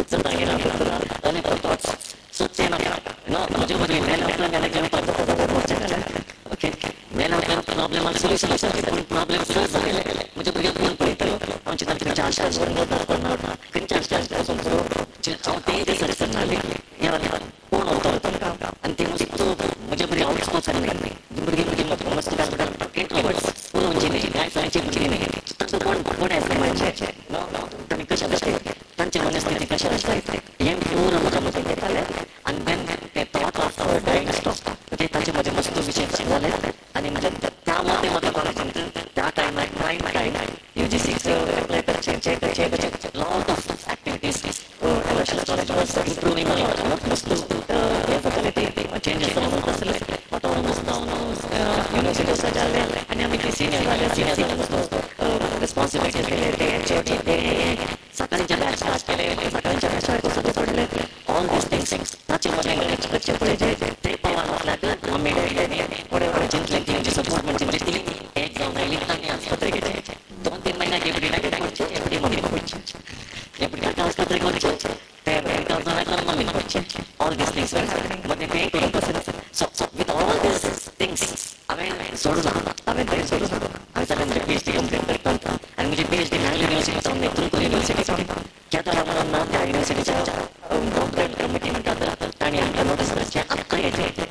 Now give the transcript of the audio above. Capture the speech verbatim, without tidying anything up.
Zentangina cultura, ane protots, sostiene no, मुझे बोलिए मैं अपना गाने के ऊपर तो तो बहुत चला ओके मैं अपना प्रॉब्लम का सॉल्यूशन है कि प्रॉब्लम सॉल्व हो गया मुझे बोलिए कौन पड़ी तो हम चिंता के चार चार वन होता करना किन चार चार चार समझो हम तेज सर सर ना ले ये वाला कौन होता होता अंतिम तो मुझे बोलिए आउट स्पोर्ट्स करने बोलिए मुझे मत मस्त का बड़ा इंट्रोवर्ट्स वो engineer guys I chip engineer तो कौन कौन ऐसा माइंड है नो नो तनिक कशा असते त्यांचे मनस्थिती कशा असते हे पूर्ण मुझे मत झाले and then they thought of our dying stuff म्हणजे त्यांचे माझे मस्त विषय झाले आणि म्हणजे त्यामध्ये मला कॉलेज त्या time prime time UGC apply करायचे check check lot of activities commercial college was improving a lot मस्त हे झाले ते चेंजेस होत असले वातावरण मस्त युनिव्हर्सिटी सजाले आणि आम्ही ते सिनियर झाले सिनियर झाले मस्त रिस्पॉन्सिबिलिटीज केले ते ते सकाळच्या बॅच स्टार्ट केले सकाळच्या बॅच शाळेत सगळे सोडले all these things नाचे मजे कच्चे पुढे जे ते पवार वाटला तर मम्मी डॅडी पुढे पुढे चिंतले की म्हणजे सपोर्ट म्हणजे ती एक जाऊन राहिली आणि आस्पत्रे गेले दोन तीन महिना एवढी नाही पुढचे एवढी मम्मी पुढचे एवढी काका आस्पत्रे कोणचे ते बँक जाऊन मम्मी पुढचे all these things were मध्ये ते करून बसले so so with all these things आम्ही सोडू नका आम्ही ते सोडू नका आम्ही सगळ्यांचे पीएचडी कंप्लीट करतो आणि मुझे पीएचडी नागरी युनिव्हर्सिटी जाऊन तुमको युनिव्हर्सिटी जाऊन क्या तर आम्हाला नाम त्या युनिव्हर्सिटीच्या प्रोग्राम कमिटी म्हणतात आणि आमच्या नोटीस अक्का येते